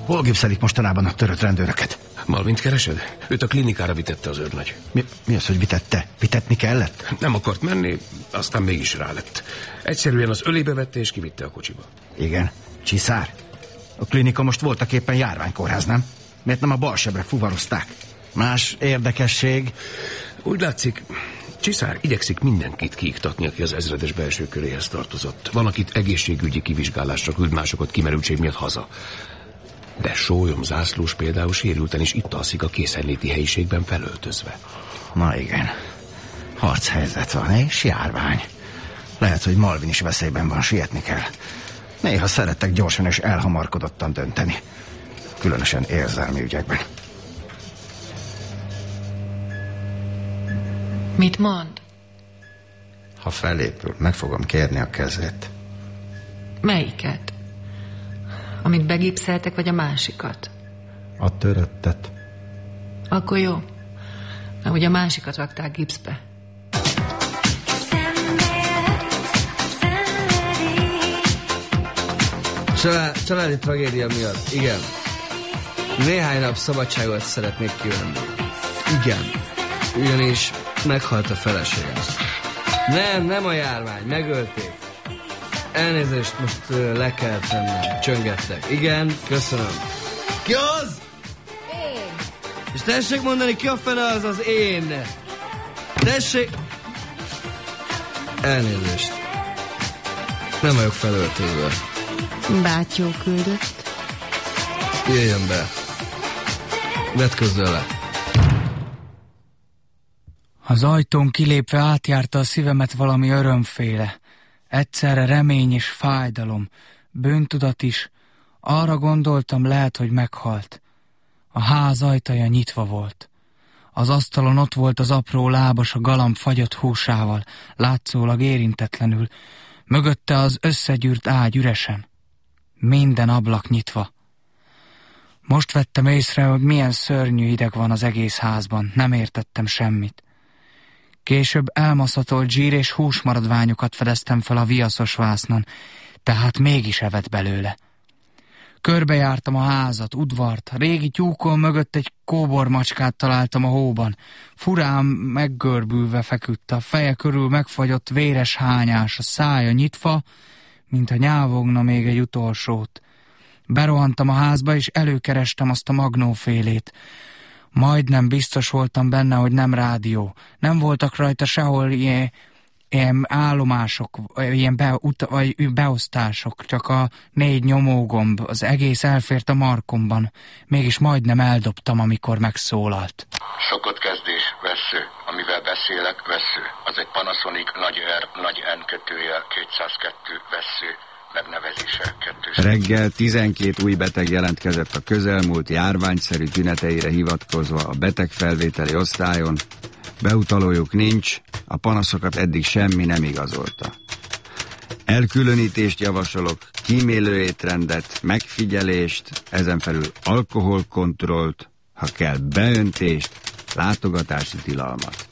Hol gipszelik mostanában a törött rendőröket? Malvint keresed? Őt a klinikára vitette az őrnagy. Mi az, hogy vitette? Vitetni kellett? Nem akart menni, aztán mégis rá lett. Egyszerűen az ölébe vette és kivitte a kocsiba. Igen. Csiszár? A klinika most voltak éppen járványkórház, nem? Miért nem a balsebre fuvarozták? Más érdekesség? Úgy látszik, Csiszár igyekszik mindenkit kiiktatni, aki az ezredes belső köréhez tartozott. Van, akit egészségügyi kivizsgálásra küld, másokat kimerültség miatt haza. De Sólyom zászlós például sérülten is itt alszik a készenléti helyiségben felöltözve. Na igen. Harchelyzet van, és járvány. Lehet, hogy Malvin is veszélyben van, sietni kell. Néha szerettek gyorsan és elhamarkodottan dönteni. Különösen érzelmi ügyekben. Mit mond? Ha felépül, meg fogom kérni a kezét. Melyiket? Amit begipszeltek, vagy a másikat? A töröttet. Akkor jó. Mert ugye a másikat rakták gipszbe. Családi tragédia miatt, igen. Néhány nap szabadságot szeretnék kivenni. Igen. Ugyanis meghalt a feleségem. Nem a járvány, megölték. Elnézést, most le kell tennem. Csöngettek. Igen, köszönöm. Ki az? Én. És tessék mondani, ki a fele az az én? Tessék... Elnézést. Nem vagyok felöltözve. Bátyó küldött. Jöjjön be. Vetközz le. Az ajtón kilépve átjárta a szívemet valami örömféle. Egyszerre remény és fájdalom, bűntudat is. Arra gondoltam, lehet, hogy meghalt. A ház ajtaja nyitva volt. Az asztalon ott volt az apró lábas a galamb fagyott húsával, látszólag érintetlenül. Mögötte az összegyűrt ágy üresen. Minden ablak nyitva. Most vettem észre, hogy milyen szörnyű hideg van az egész házban. Nem értettem semmit. Később elmaszatolt zsír és húsmaradványokat fedeztem fel a viaszos vásznon, tehát mégis evett belőle. Körbejártam a házat, udvart, régi tyúkon mögött egy kóbormacskát találtam a hóban. Furán meggörbülve feküdt, a feje körül megfagyott véres hányás, a szája nyitva, mintha nyávogna még egy utolsót. Berohantam a házba, és előkerestem azt a magnófélét. Majdnem biztos voltam benne, hogy nem rádió. Nem voltak rajta sehol ilyen állomások, ilyen beosztások, csak a 4 nyomógomb, az egész elfért a markomban. Mégis majdnem eldobtam, amikor megszólalt. Szokott kezdés, vessző. Amivel beszélek, vessző. Az egy Panasonic nagy R, nagy N kötőjel, 202 vessző. Megnevezése 2. Reggel 12 új beteg jelentkezett a közelmúlt járványszerű tüneteire hivatkozva a betegfelvételi osztályon. Beutalójuk nincs, a panaszokat eddig semmi nem igazolta. Elkülönítést javasolok, kímélő étrendet, megfigyelést, ezen felül alkoholkontrollt, ha kell beöntést, látogatási tilalmat.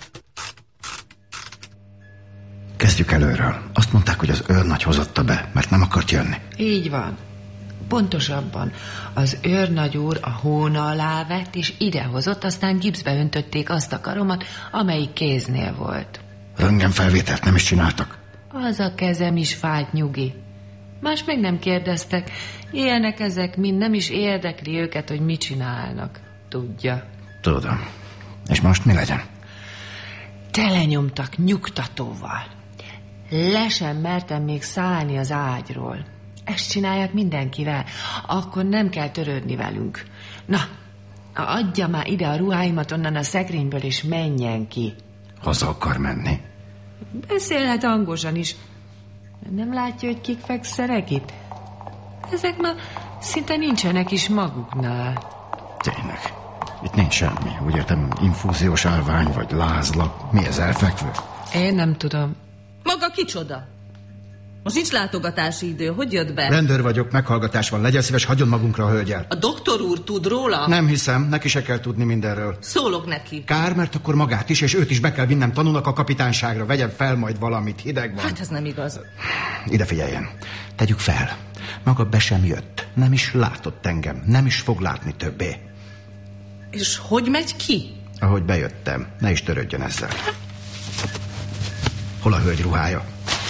Kezdjük előről. Azt mondták, hogy az őrnagy hozatta be, mert nem akart jönni. Így van. Pontosabban, az őrnagy úr a hóna alá vett, és idehozott, aztán gipszbe öntötték azt a karomat, amelyik kéznél volt. Röntgenfelvételt nem is csináltak? Az a kezem is fájt, nyugi. Más meg nem kérdeztek. Ilyenek ezek, mind nem is érdekli őket, hogy mit csinálnak. Tudja. Tudom. És most mi legyen? Telenyomtak nyugtatóval. Le sem mertem még szállni az ágyról. Ezt csinálják mindenkivel. Akkor nem kell törődni velünk. Na, adja már ide a ruháimat onnan a szekrényből, és menjen ki. Haza akar menni. Beszélhet hangosan is. Nem látja, hogy kik fekszenek itt? Ezek már szinte nincsenek is maguknál. Tényleg. Itt nincs semmi. Úgy értem, infúziós állvány, vagy lázlap. Mi ez, elfekvő? Én nem tudom. Maga kicsoda? Most nincs látogatási idő, hogy jött be? Rendőr vagyok, meghallgatás van. Legyen szíves, hagyjon magunkra a hölgyel. A doktor úr tud róla? Nem hiszem, neki se kell tudni mindenről. Szólok neki. Kár, mert akkor magát is, és őt is be kell vinnem tanulnak a kapitányságra. Vegyen fel majd valamit, hideg van. Hát ez nem igaz. Ide figyeljen, tegyük fel. Maga be sem jött, nem is látott engem, nem is fog látni többé. És hogy megy ki? Ahogy bejöttem, ne is törődjön ezzel. Hol a hölgy ruhája?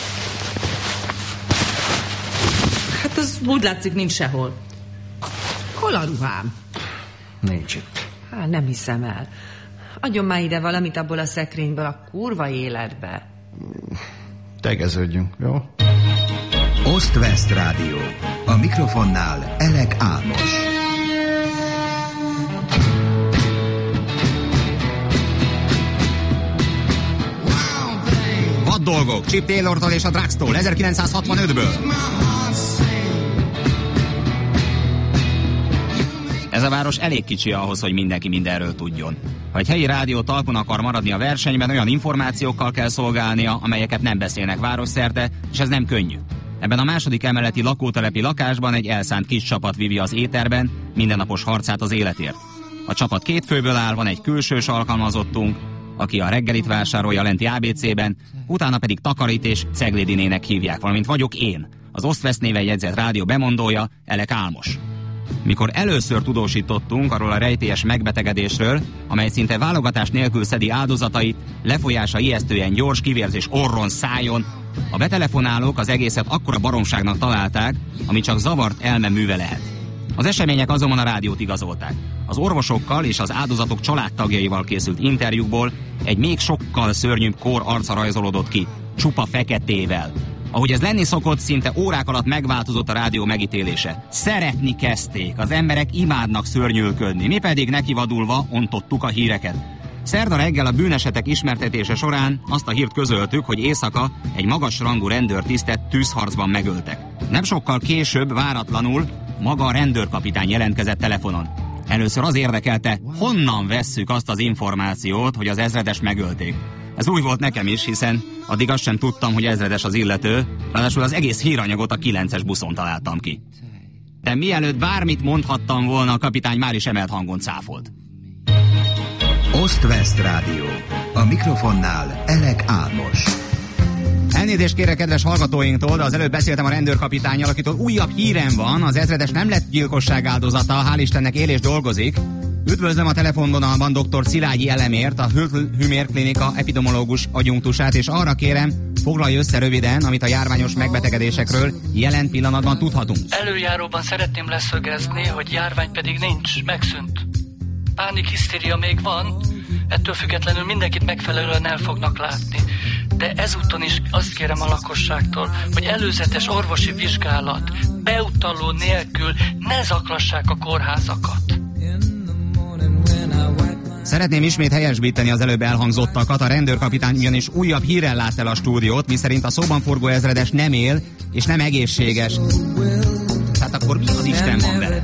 Hát ez úgy látszik, nincs sehol. Hol a ruhám? Nincs itt. Hát nem hiszem el. Adjon már ide valamit abból a szekrényből a kurva életbe. Tegeződjünk, jó? Ost-West Rádió. A mikrofonnál Elek Álmos. Vad dolgok, Chip Taylortól és a Drugstore 1965-ből. Ez a város elég kicsi ahhoz, hogy mindenki mindenről tudjon. Ha egy helyi rádió talpon akar maradni a versenyben, olyan információkkal kell szolgálnia, amelyeket nem beszélnek városszerte, és ez nem könnyű. Ebben a második emeleti lakótelepi lakásban egy elszánt kis csapat vívja az éterben mindennapos harcát az életért. A csapat 2 főből áll, van egy külsős alkalmazottunk, aki a reggelit vásárolja lenti ABC-ben, utána pedig Takarít és Ceglédinének hívják, valamint vagyok én, az Ost-West néven jegyzett rádió bemondója, Elek Álmos. Mikor először tudósítottunk arról a rejtélyes megbetegedésről, amely szinte válogatás nélkül szedi áldozatait, lefolyása ijesztően gyors, kivérzés orron, szájon, a betelefonálók az egészet akkora baromságnak találták, ami csak zavart elme műve lehet. Az események azonban a rádiót igazolták. Az orvosokkal és az áldozatok családtagjaival készült interjúkból egy még sokkal szörnyűbb kór arca rajzolódott ki, csupa feketével. Ahogy ez lenni szokott, szinte órák alatt megváltozott a rádió megítélése. Szeretni kezdték, az emberek imádnak szörnyűködni, mi pedig nekivadulva ontottuk a híreket. Szerda reggel a bűnesetek ismertetése során azt a hírt közöltük, hogy éjszaka egy magas rangú rendőrtisztet tűzharcban megöltek. Nem sokkal később, váratlanul, maga a rendőrkapitány jelentkezett telefonon. Először az érdekelte, honnan vesszük azt az információt, hogy az ezredes megölték. Ez új volt nekem is, hiszen addig azt sem tudtam, hogy ezredes az illető, ráadásul az egész híranyagot a 9-es buszon találtam ki. De mielőtt bármit mondhattam volna, a kapitány már is emelt hangon cáfolt. Ost-West Rádió. A mikrofonnál Elek Álmos. Elnézést kérek kedves hallgatóinktól, de az előbb beszéltem a rendőrkapitánnyal, akitől újabb hírem van, az ezredes nem lett gyilkosság áldozata, hál' Istennek él és dolgozik. Üdvözlöm a telefonvonalban dr. Szilágyi Elemért, a Hümér Klinika epidemiológus adjunktusát, és arra kérem, foglalj össze röviden, amit a járványos megbetegedésekről jelen pillanatban tudhatunk. Előjáróban szeretném leszögezni, hogy járvány pedig nincs, megszűnt. Pánik, hisztéria még van, ettől függetlenül mindenkit megfelelően el fognak látni. De ezúton is azt kérem a lakosságtól, hogy előzetes orvosi vizsgálat, beutaló nélkül ne zaklassák a kórházakat. Szeretném ismét helyesbíteni az előbb elhangzottakat, a rendőrkapitány ugyanis újabb hírrel lát el a stúdiót, miszerint a szóban forgó ezredes nem él, és nem egészséges. Tehát akkor mi az Isten van vele?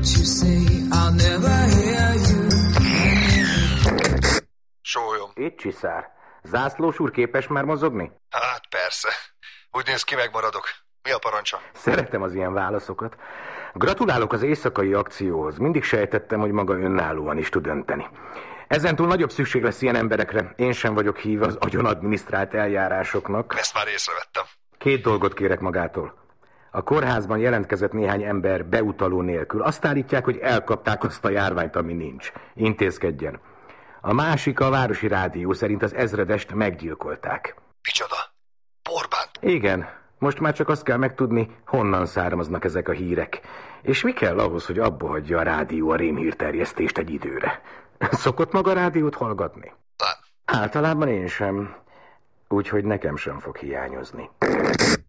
Sólyom. Itt Csiszár. Zászlós úr képes már mozogni? Hát persze. Úgy néz ki, megmaradok. Mi a parancsa? Szeretem az ilyen válaszokat. Gratulálok az éjszakai akcióhoz. Mindig sejtettem, hogy maga önállóan is tud dönteni. Ezentúl nagyobb szükség lesz ilyen emberekre. Én sem vagyok híve az agyonadminisztrált eljárásoknak. Ezt már észrevettem. 2 dolgot kérek magától. A kórházban jelentkezett néhány ember beutaló nélkül. Azt állítják, hogy elkapták azt a járványt, ami nincs. Intézkedjen. A másik, a városi rádió szerint az ezredest meggyilkolták. Micsoda? Borbánt? Igen. Most már csak azt kell megtudni, honnan származnak ezek a hírek. És mi kell ahhoz, hogy abba hagyja a rádió a rémhírterjesztést egy időre. Szokott maga rádiót hallgatni? Nem. Általában én sem. Úgyhogy nekem sem fog hiányozni.